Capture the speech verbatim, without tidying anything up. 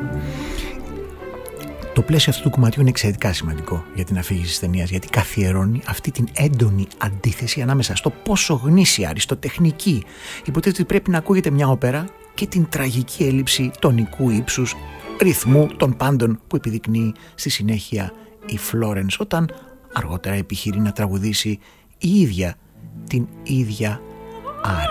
Το πλαίσιο αυτού του κομματιού είναι εξαιρετικά σημαντικό για την αφήγηση της ταινίας, γιατί καθιερώνει αυτή την έντονη αντίθεση ανάμεσα στο πόσο γνήσια, αριστοτεχνική υποτίθεται ότι πρέπει να ακούγεται μια όπερα και την τραγική έλλειψη τονικού ύψους, ρυθμού των πάντων που επιδεικνύει στη συνέχεια η Φλόρενς όταν αργότερα επιχειρεί να τραγουδήσει η ίδια την ίδια άρια.